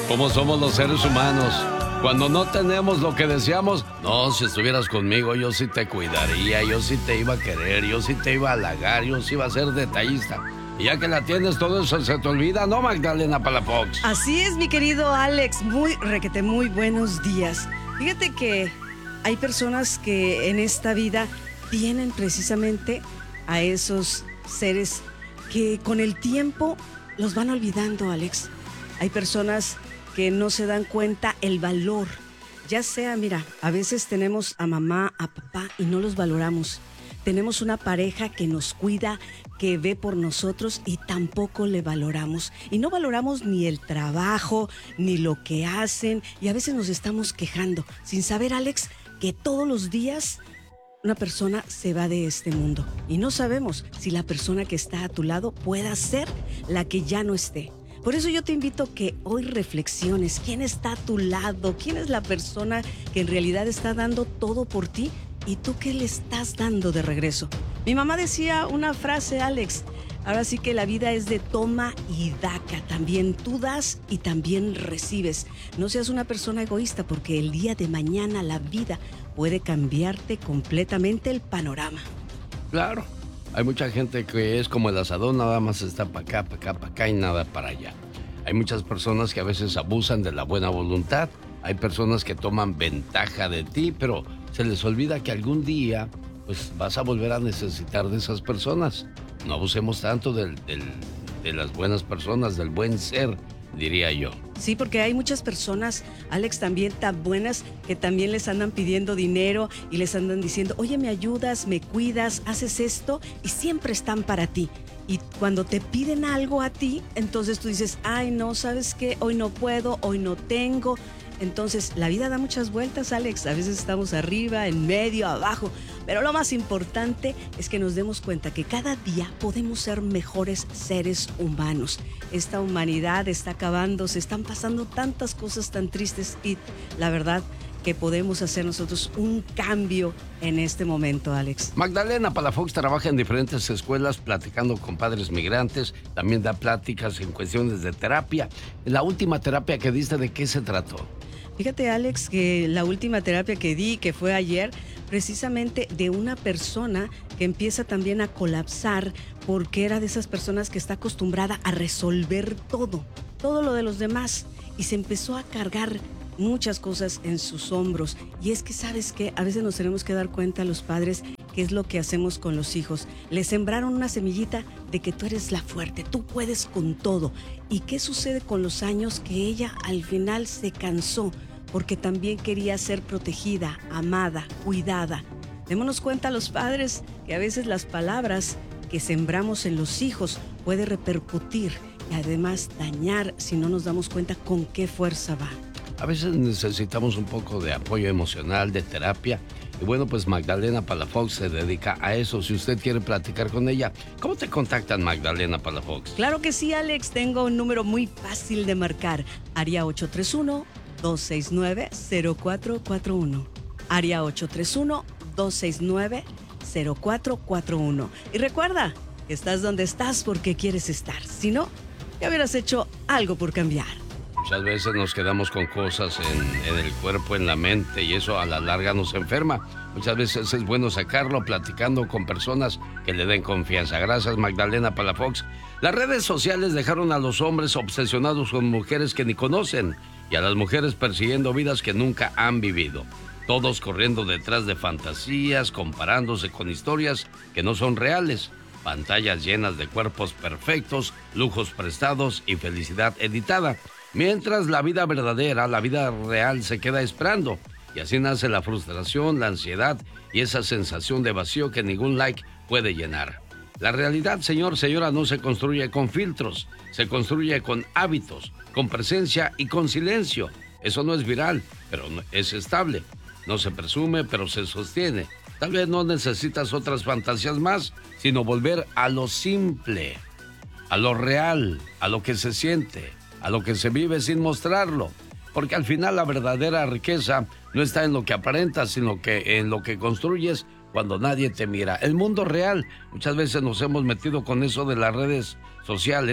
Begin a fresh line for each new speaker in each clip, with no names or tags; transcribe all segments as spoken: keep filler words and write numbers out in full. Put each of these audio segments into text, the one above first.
¿Cómo somos los seres humanos? Cuando no tenemos lo que deseamos, no, si estuvieras conmigo, yo sí te cuidaría, yo sí te iba a querer, yo sí te iba a halagar, yo sí iba a ser detallista. Y ya que la tienes, todo eso se te olvida, ¿no, Magdalena Palafox?
Así es, mi querido Alex, muy, requete, muy buenos días. Fíjate que hay personas que en esta vida tienen precisamente a esos seres que con el tiempo los van olvidando, Alex. Hay personas que no se dan cuenta el valor. Ya sea, mira, a veces tenemos a mamá, a papá y no los valoramos. Tenemos una pareja que nos cuida, que ve por nosotros y tampoco le valoramos. Y no valoramos ni el trabajo, ni lo que hacen. Y a veces nos estamos quejando, sin saber, Alex, que todos los días una persona se va de este mundo. Y no sabemos si la persona que está a tu lado pueda ser la que ya no esté. Por eso yo te invito a que hoy reflexiones. ¿Quién está a tu lado? ¿Quién es la persona que en realidad está dando todo por ti? ¿Y tú qué le estás dando de regreso? Mi mamá decía una frase, Alex. Ahora sí que la vida es de toma y daca. También tú das y también recibes. No seas una persona egoísta porque el día de mañana la vida puede cambiarte completamente el panorama.
Claro. Hay mucha gente que es como el asador, nada más está para acá, para acá, para acá y nada para allá. Hay muchas personas que a veces abusan de la buena voluntad. Hay personas que toman ventaja de ti, pero se les olvida que algún día pues vas a volver a necesitar de esas personas. No abusemos tanto del, del, de las buenas personas, del buen ser, diría yo.
Sí, porque hay muchas personas, Alex, también tan buenas que también les andan pidiendo dinero y les andan diciendo, oye, me ayudas, me cuidas, haces esto y siempre están para ti. Y cuando te piden algo a ti, entonces tú dices, ay, no, ¿sabes qué? Hoy no puedo, hoy no tengo. Entonces, la vida da muchas vueltas, Alex. A veces estamos arriba, en medio, abajo. Pero lo más importante es que nos demos cuenta que cada día podemos ser mejores seres humanos. Esta humanidad está acabando, se están pasando tantas cosas tan tristes y la verdad que podemos hacer nosotros un cambio en este momento, Alex.
Magdalena Palafox trabaja en diferentes escuelas platicando con padres migrantes, también da pláticas en cuestiones de terapia. La última terapia que diste, ¿de qué se trató?
Fíjate, Alex, que la última terapia que di, que fue ayer, precisamente de una persona que empieza también a colapsar porque era de esas personas que está acostumbrada a resolver todo, todo lo de los demás, y se empezó a cargar muchas cosas en sus hombros. Y es que, ¿sabes qué? A veces nos tenemos que dar cuenta los padres qué es lo que hacemos con los hijos. Les sembraron una semillita de que tú eres la fuerte, tú puedes con todo. ¿Y qué sucede con los años? Que ella al final se cansó porque también quería ser protegida, amada, cuidada. Démonos cuenta los padres que a veces las palabras que sembramos en los hijos puede repercutir y además dañar si no nos damos cuenta con qué fuerza va.
A veces necesitamos un poco de apoyo emocional, de terapia. Y bueno, pues Magdalena Palafox se dedica a eso. Si usted quiere platicar con ella, ¿cómo te contactan, Magdalena Palafox?
Claro que sí, Alex. Tengo un número muy fácil de marcar. Área ocho tres uno, dos seis nueve, cero cuatro cuatro uno. Área ocho tres uno, dos seis nueve, cero cuatro cuatro uno. Y recuerda que estás donde estás porque quieres estar. Si no, ya hubieras hecho algo por cambiar.
Muchas veces nos quedamos con cosas en, en el cuerpo, en la mente, y eso a la larga nos enferma. Muchas veces es bueno sacarlo platicando con personas que le den confianza. Gracias, Magdalena Palafox. Las redes sociales dejaron a los hombres obsesionados con mujeres que ni conocen y a las mujeres persiguiendo vidas que nunca han vivido. Todos corriendo detrás de fantasías, comparándose con historias que no son reales. Pantallas llenas de cuerpos perfectos, lujos prestados y felicidad editada. Mientras la vida verdadera, la vida real se queda esperando. Y así nace la frustración, la ansiedad y esa sensación de vacío que ningún like puede llenar. La realidad, señor, señora, no se construye con filtros. Se construye con hábitos, con presencia y con silencio. Eso no es viral, pero es estable. No se presume, pero se sostiene. Tal vez no necesitas otras fantasías más, sino volver a lo simple, a lo real, a lo que se siente, a lo que se vive sin mostrarlo. Porque al final la verdadera riqueza no está en lo que aparentas, sino que en lo que construyes cuando nadie te mira. El mundo real, muchas veces nos hemos metido con eso de las redes sociales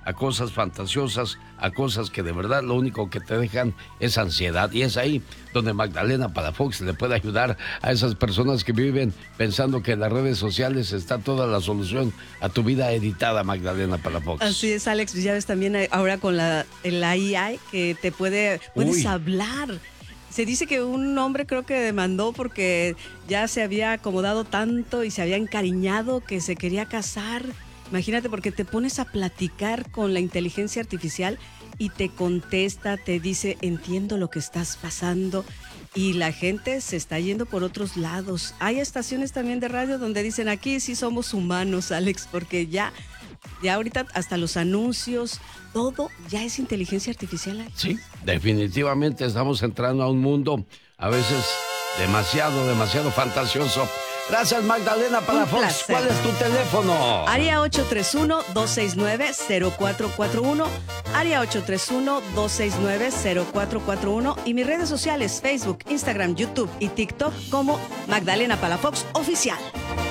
a cosas fantasiosas, a cosas que de verdad lo único que te dejan es ansiedad. Y es ahí donde Magdalena Palafox le puede ayudar a esas personas que viven pensando que en las redes sociales está toda la solución a tu vida editada, Magdalena Palafox.
Así es, Alex. Ya ves también ahora con la, la I A que te puede, puedes
Uy.
hablar. Se dice que un hombre creo que demandó porque ya se había acomodado tanto y se había encariñado que se quería casar. Imagínate, porque te pones a platicar con la inteligencia artificial y te contesta, te dice, entiendo lo que estás pasando. Y la gente se está yendo por otros lados. Hay estaciones también de radio donde dicen, aquí sí somos humanos, Alex, porque ya, ya ahorita hasta los anuncios, todo ya es inteligencia artificial, Alex.
Sí, definitivamente estamos entrando a un mundo a veces demasiado, demasiado fantasioso. Gracias, Magdalena Palafox. ¿Cuál es tu teléfono?
Área ocho tres uno, dos seis nueve, cero cuatro cuatro uno, área ocho tres uno, dos seis nueve, cero cuatro cuatro uno y mis redes sociales, Facebook, Instagram, YouTube y TikTok como Magdalena Palafox Oficial.